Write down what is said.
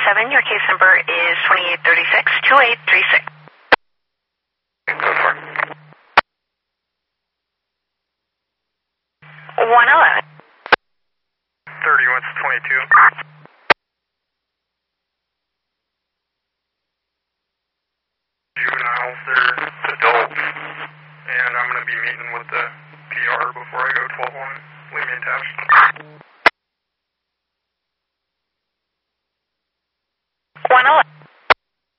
137, your case number is 2836-2836. Go for it. 111. 30 went to 22. Juveniles, they're adults, and I'm going to be meeting with the PR before I go 12-1. Leave me attached. 111.